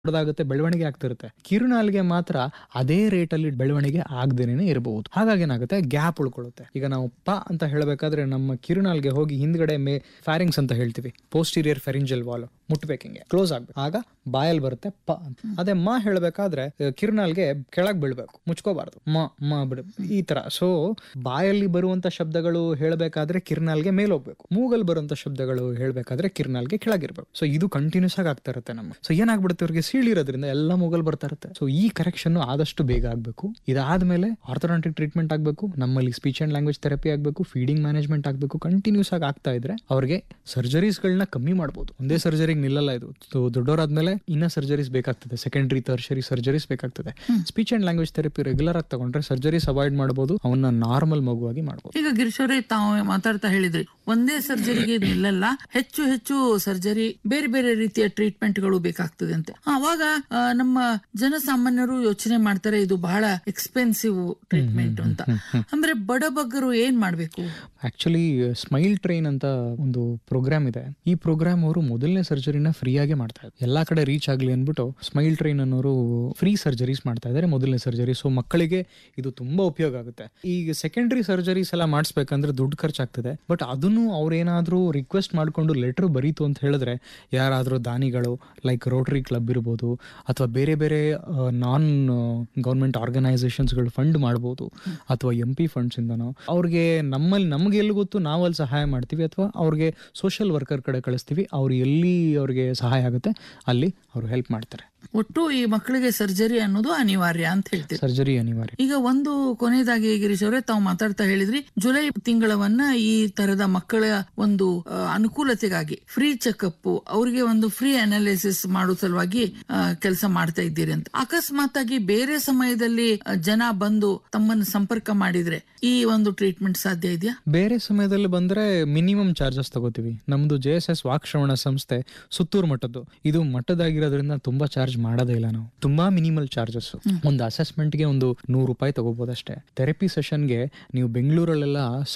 ದೊಡ್ಡದಾಗುತ್ತೆ, ಬೆಳವಣಿಗೆ ಆಗ್ತಿರುತ್ತೆ. ಕಿರುನಾಲಿಗೆ ಮಾತ್ರ ಅದೇ ರೇಟಲ್ಲಿ ಬೆಳವಣಿಗೆ ಆಗದೇನೆ ಇರಬಹುದು. ಹಾಗಾಗಿ ಏನಾಗುತ್ತೆ, ಗ್ಯಾಪ್ ಉಳ್ಕೊಳ್ಳುತ್ತೆ. ಈಗ ನಾವು ಪ ಅಂತ ಹೇಳಬೇಕಾದ್ರೆ ನಮ್ಮ ಕಿರುನಾಲಿಗೆ ಹೋಗಿ ಹಿಂದ್ಗಡೆ ಫ್ಯಾರಿಂಗ್ಸ್ ಅಂತ ಹೇಳ್ತೀವಿ, ಪೋಸ್ಟೀರಿಯರ್ ಫೆರಿಂಜಲ್ ವಾಲ್ ಮುಟ್ಬೇಕು, ಹಿಂಗೆ ಕ್ಲೋಸ್ ಆಗ್ಬೇಕು, ಆಗ ಬಾಯಲ್ಲಿ ಬರುತ್ತೆ ಪ ಅಂತ. ಅದೇ ಮ ಹೇಳಬೇಕಾದ್ರೆ ಕಿರುನಾಲಿಗೆ ಕೆಳಗ್ ಬೀಳ್ಬೇಕು, ಮುಚ್ಕೋಬಾರ್ದು, ಮ ಬಿಡ ಈ ತರ. ಸೊ ಬಾಯಲ್ಲಿ ಬರುವಂತ ಶಬ್ದಗಳು ಹೇಳಬೇಕಾದ್ರೆ ಕಿರುನಾಲಿಗೆ ಮೇಲೆ ಹೋಗ್ಬೇಕು, ಮೂಗಲ್ ಬರುವಂತ ಶಬ್ದಗಳು ಹೇಳಬೇಕಾದ್ರೆ ಕಿರುನಾಲಿಗೆ ಕೆಳಗಿರ್ಬೇಕು. ಸೊ ಇದು ಕಂಟಿನ್ಯೂಸ್ ಆಗಿ ಆಗ್ತಾ ಇರುತ್ತೆ ನಮ್ಗೆ. ಸೊ ಏನಾಗ್ಬಿಡುತ್ತೆ, ಅವ್ರಿಗೆ ಸೀಳಿರೋದ್ರಿಂದ ಎಲ್ಲ ಮೂಗಲ್ ಬರ್ತಾ ಇರುತ್ತೆ. ಸೊ ಈ ಕರೆಕ್ಷನ್ ಆದಷ್ಟು ಬೇಗ ಆಗ್ಬೇಕು. ಇದಾದ್ಮೇಲೆ ಆರ್ಥೋಡಾಂಟಿಕ್ ಟ್ರೀಟ್ಮೆಂಟ್ ಆಗ್ಬೇಕು, ನಮ್ಮಲ್ಲಿ ಸ್ಪೀಚ್ ಅಂಡ್ ಲ್ಯಾಂಗ್ವೇಜ್ ಥೆರಪಿ ಆಗ್ಬೇಕು, ಫೀಡಿಂಗ್ ಮ್ಯಾನೇಜ್ಮೆಂಟ್ ಆಗ್ಬೇಕು. ಕಂಟಿನ್ಯೂಸ್ ಆಗಿ ಆಗ್ತಾ ಇದ್ರೆ ಅವ್ರಿಗೆ ಸರ್ಜರೀಸ್ ಗಳನ್ನ ಕಮ್ಮಿ ಮಾಡಬಹುದು. ಒಂದೇ ಸರ್ಜರಿಗೆ ನಿಲ್ಲಲ್ಲ ಇದು. ದೊಡ್ಡವರಾದ್ಮೇಲೆ ಇನ್ನ ಸರ್ಜರೀಸ್ ಬೇಕಾಗ್ತದೆ, ಸೆಕೆಂಡರಿ ಟರ್ಷರಿ ಸರ್ಜರೀಸ್ ಬೇಕಾಗ್ತದೆ. Speech and language therapy regular ಆಗಿ ತಗೊಂಡ್ರೆ ಸರ್ಜರೀಸ್ ಅವಾಯ್ಡ್ ಮಾಡಬಹುದು, ಅವನ್ನ ನಾರ್ಮಲ್ ಮಗುವಾಗಿ ಮಾಡಬಹುದು. ಈಗ ಗಿರೀಶ್ ಅವರೇ, ತಾವು ಮಾತಾಡ್ತಾ ಹೇಳಿದ್ರಿ ಒಂದೇ ಸರ್ಜರಿಗೆ ನಿಲ್ಲಲ್ಲ, ಹೆಚ್ಚು ಹೆಚ್ಚು ಸರ್ಜರಿ, ಬೇರೆ ಬೇರೆ ರೀತಿಯ ಟ್ರೀಟ್ಮೆಂಟ್ ಗಳು ಬೇಕಾಗ್ತದೆ ಅಂತ. ಅವಾಗ ನಮ್ಮ ಜನಸಾಮಾನ್ಯರು ಯೋಚನೆ ಮಾಡ್ತಾರೆ ಇದು ಬಹಳ ಎಕ್ಸ್ಪೆನ್ಸಿವ್ ಟ್ರೀಟ್ಮೆಂಟ್ ಅಂತ. ಅಂದ್ರೆ ಬಡಬಗ್ಗರು ಏನ್ ಮಾಡ್ಬೇಕು? ಆಕ್ಚುಲಿ ಸ್ಮೈಲ್ ಟ್ರೈನ್ ಅಂತ ಒಂದು ಪ್ರೋಗ್ರಾಮ್ ಇದೆ. ಈ ಪ್ರೋಗ್ರಾಮ್ ಅವರು ಮೊದಲನೇ ಸರ್ಜರಿನ ಫ್ರೀ ಆಗಿ ಮಾಡ್ತಾ ಇದ್ದಾರೆ, ಎಲ್ಲಾ ಕಡೆ ರೀಚ್ ಆಗ್ಲಿ ಅನ್ಬಿಟ್ಟು ಸ್ಮೈಲ್ ಟ್ರೈನ್ ಅನ್ನೋರು ಫ್ರೀ ಸರ್ಜರೀಸ್ ಮಾಡ್ತಾ ಇದ್ದಾರೆ, ಮೊದಲನೇ ಸರ್ಜರಿ. ಸೊ ಮಕ್ಕಳಿಗೆ ಇದು ತುಂಬಾ ಉಪಯೋಗ ಆಗುತ್ತೆ. ಈಗ ಸೆಕೆಂಡರಿ ಸರ್ಜರೀಸ್ ಎಲ್ಲ ಮಾಡಿಸ್ಬೇಕಂದ್ರೆ ದುಡ್ಡು ಖರ್ಚಾಗ್ತದೆ. ಬಟ್ ಅದನ್ನು ಅವ್ರೇನಾದ್ರೂ ರಿಕ್ವೆಸ್ಟ್ ಮಾಡ್ಕೊಂಡು ಲೆಟರ್ ಬರೀತು ಅಂತ ಹೇಳಿದ್ರೆ, ಯಾರಾದ್ರೂ ದಾನಿಗಳು ಲೈಕ್ ರೋಟರಿ ಕ್ಲಬ್ ಇರ್ಬೋದು ಅಥವಾ ಬೇರೆ ಬೇರೆ ನಾನ್ ಗೌರ್ಮೆಂಟ್ ಆರ್ಗನೈಸೇಷನ್ಸ್ಗಳು ಫಂಡ್ ಮಾಡ್ಬೋದು, ಅಥವಾ MP ಫಂಡ್ಸ್ ಇಂದನೋ ಅವ್ರಿಗೆ ನಮ್ಗೆ ಎಲ್ಲಿ ಗೊತ್ತು ನಾವು ಅಲ್ಲಿ ಸಹಾಯ ಮಾಡ್ತೀವಿ, ಅಥವಾ ಅವ್ರಿಗೆ ಸೋಷಿಯಲ್ ವರ್ಕರ್ ಕಡೆ ಕಳಿಸ್ತೀವಿ. ಅವ್ರು ಎಲ್ಲಿ ಅವ್ರಿಗೆ ಸಹಾಯ ಆಗುತ್ತೆ ಅಲ್ಲಿ ಅವ್ರು ಹೆಲ್ಪ್ ಮಾಡ್ತಾರೆ. ಒಟ್ಟು ಈ ಮಕ್ಕಳಿಗೆ ಸರ್ಜರಿ ಅನ್ನೋದು ಅನಿವಾರ್ಯ ಅಂತ ಹೇಳ್ತೀವಿ. ಸರ್ಜರಿ ಅನಿವಾರ್ಯ. ಈಗ ಒಂದು ಕೊನೆಯದಾಗಿ ಗಿರೀಶ್ ಅವರೇ, ತಾವು ಮಾತಾಡ್ತಾ ಹೇಳಿದ್ರಿ ಜುಲೈ ತಿಂಗಳವನ್ನ ಈ ತರದ ಮಕ್ಕಳ ಒಂದು ಅನುಕೂಲತೆಗಾಗಿ ಫ್ರೀ ಚೆಕ್ಅಪ್, ಅವರಿಗೆ ಒಂದು ಫ್ರೀ ಅನಾಲಿಸಿಸ್ ಮಾಡೋ ಸಲುವಾಗಿ ಕೆಲಸ ಮಾಡ್ತಾ ಇದ್ದೀರಿ ಅಂತ. ಅಕಸ್ಮಾತ್ ಆಗಿ ಬೇರೆ ಸಮಯದಲ್ಲಿ ಜನ ಬಂದು ತಮ್ಮನ್ನು ಸಂಪರ್ಕ ಮಾಡಿದ್ರೆ ಈ ಒಂದು ಟ್ರೀಟ್ಮೆಂಟ್ ಸಾಧ್ಯ ಇದೆಯಾ? ಬೇರೆ ಸಮಯದಲ್ಲಿ ಬಂದ್ರೆ ಮಿನಿಮಮ್ ಚಾರ್ಜಸ್ ತಗೋತೀವಿ. ನಮ್ದು JSS ವಾಕ್ಶ್ರವಣ ಸಂಸ್ಥೆ ಸುತ್ತೂರು ಮಠದ್ದು, ಇದು ಮಠದಾಗಿರೋದ್ರಿಂದ ತುಂಬಾ ಚಾರ್ಜ್ ಮಾಡೋದೇ ಇಲ್ಲ. ನಾವು ತುಂಬಾ ಮಿನಿಮಲ್ ಚಾರ್ಜಸ್. ಒಂದು ಅಸೆಸ್ಮೆಂಟ್ ಗೆ ಒಂದು ₹100 ತಗೋಬಹುದು ಅಷ್ಟೇ. ಥೆರಪಿ ಸೆಷನ್ಗೆ ನೀವು ಬೆಂಗಳೂರಲ್ಲೆಲ್ಲ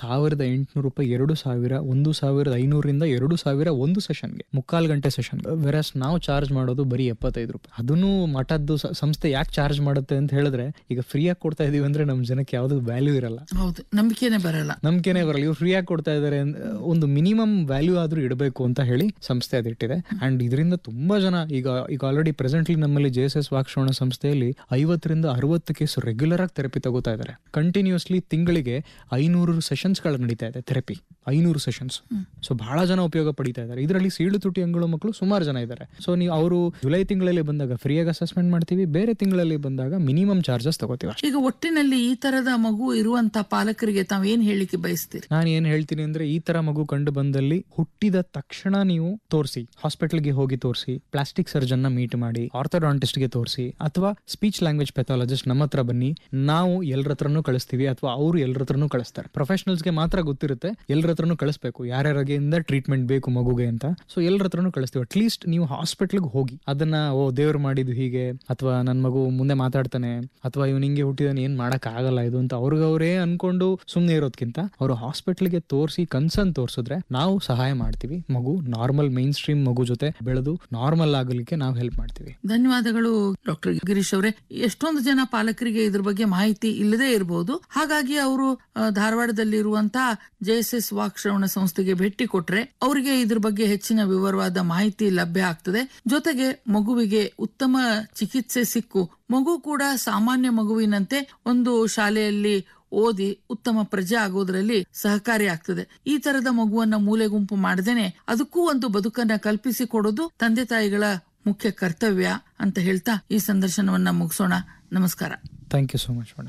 1800 ರೂಪಾಯಿ, 2000, 1500ರಿಂದ 2000 ಒಂದು ಸೆಷನ್ಗೆ, 3/4 ಗಂಟೆ ಸೆಷನ್. ವೆರಸ್ ನಾವು ಚಾರ್ಜ್ ಮಾಡೋದು ಬರೀ ₹75. ಅದನ್ನು ಮಠದ್ದು ಸಂಸ್ಥೆ ಯಾಕೆ ಚಾರ್ಜ್ ಮಾಡುತ್ತೆ ಅಂತ ಹೇಳಿದ್ರೆ, ಈಗ ಫ್ರೀಯಾಗಿ ಕೊಡ್ತಾ ಇದೀವಿ ಅಂದ್ರೆ ನಮ್ ಜನಕ್ಕೆ ಯಾವ್ದು ವ್ಯಾಲ್ಯೂ ಇರಲ್ಲ. ಹೌದು, ನಂಬಿಕೆನೇ ಬರಲ್ಲ. ಇವ್ರು ಫ್ರೀಯಾಗಿ ಕೊಡ್ತಾ ಇದಾರೆ, ಒಂದು ಮಿನಿಮಮ್ ವ್ಯಾಲ್ಯೂ ಆದ್ರೂ ಇಡಬೇಕು ಅಂತ ಹೇಳಿ ಸಂಸ್ಥೆ ಅದಿಟ್ಟಿದೆ. ಅಂಡ್ ಇದರಿಂದ ತುಂಬಾ ಜನ ಈಗ ಆಲ್ರೆಡಿ ಪ್ರೆಸೆಂಟ್ಲಿ ನಮ್ಮಲ್ಲಿ JSS ವಾಕ್ಶ್ರವಣ ಸಂಸ್ಥೆಯಲ್ಲಿ 50ರಿಂದ 60 ಕೇಸ್ ರೆಗ್ಯುಲರ್ ಆಗಿ ಥೆರಪಿ ತಗೋತಾ ಇದ್ದಾರೆ. ಕಂಟಿನ್ಯೂಸ್ಲಿ ತಿಂಗಳಿಗೆ 500 ಸೆಷನ್ಸ್ ಗಳು ನಡೀತಾ ಇದೆ, ಥೆರಪಿ 500 ಸೆಷನ್ಸ್. ಸೊ ಬಹಳ ಜನ ಉಪಯೋಗ ಪಡಿತಾ ಇದ್ದಾರೆ. ಇದರಲ್ಲಿ ಸೀಳು ತುಟಿ ಅಂಗಳು ಮಕ್ಕಳು ಸುಮಾರು ಜನ ಇದ್ದಾರೆ. ಸೊ ನೀವು ಅವರು ಜುಲೈ ತಿಂಗಳಲ್ಲಿ ಬಂದಾಗ ಫ್ರೀಯಾಗಿ ಅಸೆಸ್ಮೆಂಟ್ ಮಾಡ್ತೀವಿ, ಬೇರೆ ತಿಂಗಳಲ್ಲಿ ಬಂದಾಗ ಮಿನಿಮಮ್ ಚಾರ್ಜಸ್ ತಗೋತೀವಿ. ಈಗ ಒಟ್ಟಿನಲ್ಲಿ ಈ ತರದ ಮಗು ಇರುವಂತ ಪಾಲಕರಿಗೆ ತಾವ್ ಏನ್ ಹೇಳಿಕೆ ಬಯಸ್ತೀರಿ? ನಾನು ಏನ್ ಹೇಳ್ತೀನಿ ಅಂದ್ರೆ, ಈ ತರ ಮಗು ಕಂಡು ಬಂದಲ್ಲಿ ಹುಟ್ಟಿದ ತಕ್ಷಣ ನೀವು ತೋರಿಸಿ, ಹಾಸ್ಪಿಟಲ್ಗೆ ಹೋಗಿ ತೋರಿಸಿ, ಪ್ಲಾಸ್ಟಿಕ್ ಸರ್ಜನ್ ನ ಮೀಟ್ ಮಾಡಿ, ಆರ್ಥೋಡಾಂಟಿಸ್ಟ್ ಗೆ ತೋರಿಸಿ, ಅಥವಾ ಸ್ಪೀಚ್ ಲ್ಯಾಂಗ್ವೇಜ್ ಪೆಥಾಲಜಿಸ್ಟ್ ನಮ್ಮ ಹತ್ರ ಬನ್ನಿ. ನಾವು ಎಲ್ಲರ ಹತ್ರನೂ ಕಳಿಸ್ತೀವಿ, ಅಥವಾ ಅವರು ಎಲ್ಲರ ಹತ್ರನೂ ಕಳಿಸ್ತಾರೆ. ಪ್ರೊಫೆಷನಲ್ಸ್ಗೆ ಮಾತ್ರ ಗೊತ್ತಿರುತ್ತೆ ಎಲ್ಲರ ಹತ್ರನೂ ಕಳಿಸ್ಬೇಕು, ಯಾರ್ಯಾರಿಗಿಂದ ಟ್ರೀಟ್ಮೆಂಟ್ ಬೇಕು ಮಗುಗೆ ಅಂತ. ಸೊ ಎಲ್ಲರ ಹತ್ರನೂ ಕಳಿಸ್ತೀವಿ. ಅಟ್ಲೀಸ್ಟ್ ನೀವು ಹಾಸ್ಪಿಟಲ್ಗೆ ಹೋಗಿ ಅದನ್ನ, ದೇವ್ರು ಮಾಡಿದ್ದು ಹೀಗೆ, ಅಥವಾ ನನ್ ಮಗು ಮುಂದೆ ಮಾತಾಡ್ತಾನೆ, ಅಥವಾ ಇವ್ ಹಿಂಗೆ ಹುಟ್ಟಿದಾನೆ, ಏನ್ ಮಾಡಕ್ ಆಗಲ್ಲ ಇದು ಅಂತ ಅವ್ರಿಗವ್ರೇ ಅನ್ಕೊಂಡು ಸುಮ್ನೆ ಇರೋದ್ಕಿಂತ ಅವರು ಹಾಸ್ಪಿಟಲ್ಗೆ ತೋರಿಸಿ ಕನ್ಸರ್ನ್ ತೋರಿಸಿದ್ರೆ ನಾವು ಸಹಾಯ ಮಾಡ್ತೀವಿ. ಮಗು ನಾರ್ಮಲ್ ಮೈನ್ ಸ್ಟ್ರೀಮ್ ಮಗು ಜೊತೆ ಬೆಳೆದು ನಾರ್ಮಲ್ ಆಗಲಿಕ್ಕೆ ನಾವು ಹೆಲ್ಪ್ ಮಾಡ್ತೀವಿ. ಧನ್ಯವಾದಗಳು ಡಾಕ್ಟರ್ ಗಿರೀಶ್ ಅವರೇ. ಎಷ್ಟೊಂದು ಜನ ಪಾಲಕರಿಗೆ ಇದ್ರ ಬಗ್ಗೆ ಮಾಹಿತಿ ಇಲ್ಲದೆ ಇರಬಹುದು. ಹಾಗಾಗಿ ಅವರು ಧಾರವಾಡದಲ್ಲಿರುವಂತಹ JSS ವಾಕ್ಶ್ರವಣ ಸಂಸ್ಥೆಗೆ ಭೇಟಿ ಕೊಟ್ರೆ ಅವರಿಗೆ ಇದ್ರ ಬಗ್ಗೆ ಹೆಚ್ಚಿನ ವಿವರವಾದ ಮಾಹಿತಿ ಲಭ್ಯ ಆಗ್ತದೆ. ಜೊತೆಗೆ ಮಗುವಿಗೆ ಉತ್ತಮ ಚಿಕಿತ್ಸೆ ಸಿಕ್ಕು ಮಗು ಕೂಡ ಸಾಮಾನ್ಯ ಮಗುವಿನಂತೆ ಒಂದು ಶಾಲೆಯಲ್ಲಿ ಓದಿ ಉತ್ತಮ ಪ್ರಜೆ ಆಗೋದ್ರಲ್ಲಿ ಸಹಕಾರಿ ಆಗ್ತದೆ. ಈ ತರದ ಮಗುವನ್ನ ಮೂಲೆ ಗುಂಪು ಮಾಡದೇನೆ ಅದಕ್ಕೂ ಒಂದು ಬದುಕನ್ನ ಕಲ್ಪಿಸಿ ಕೊಡೋದು ತಂದೆ ತಾಯಿಗಳ ಮುಖ್ಯ ಕರ್ತವ್ಯ ಅಂತ ಹೇಳ್ತಾ ಈ ಸಂದರ್ಶನವನ್ನ ಮುಗಿಸೋಣ. ನಮಸ್ಕಾರ. Thank you so much madam.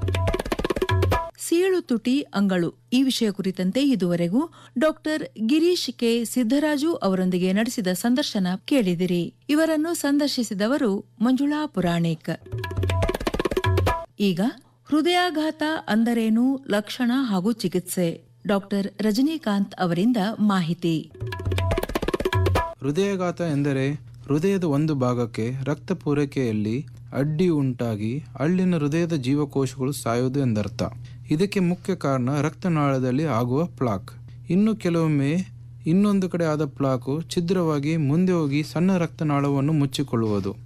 ಸೀಳು ತುಟಿ ಅಂಗಳು ಈ ವಿಷಯ ಕುರಿತಂತೆ ಇದುವರೆಗೂ ಡಾಕ್ಟರ್ ಗಿರೀಶ್ ಕೆ ಸಿದ್ದರಾಜು ಅವರೊಂದಿಗೆ ನಡೆಸಿದ ಸಂದರ್ಶನ ಕೇಳಿದಿರಿ. ಇವರನ್ನು ಸಂದರ್ಶಿಸಿದವರು ಮಂಜುಳಾ ಪುರಾಣಿಕ್. ಈಗ ಹೃದಯಾಘಾತ ಅಂದರೇನು, ಲಕ್ಷಣ ಹಾಗೂ ಚಿಕಿತ್ಸೆ, ಡಾಕ್ಟರ್ ರಜನಿಕಾಂತ್ ಅವರಿಂದ ಮಾಹಿತಿ. ಹೃದಯಾಘಾತ ಎಂದರೆ ಹೃದಯದ ಒಂದು ಭಾಗಕ್ಕೆ ರಕ್ತ ಪೂರೈಕೆಯಲ್ಲಿ ಅಡ್ಡಿ ಉಂಟಾಗಿ ಅಲ್ಲಿನ ಹೃದಯದ ಜೀವಕೋಶಗಳು ಸಾಯುವುದು ಎಂದರ್ಥ. ಇದಕ್ಕೆ ಮುಖ್ಯ ಕಾರಣ ರಕ್ತನಾಳದಲ್ಲಿ ಆಗುವ ಪ್ಲಾಕ್. ಇನ್ನು ಕೆಲವೊಮ್ಮೆ ಇನ್ನೊಂದು ಕಡೆ ಆದ ಪ್ಲಾಕು ಛಿದ್ರವಾಗಿ ಮುಂದೆ ಹೋಗಿ ಸಣ್ಣ ರಕ್ತನಾಳವನ್ನು ಮುಚ್ಚಿಕೊಳ್ಳುವುದು.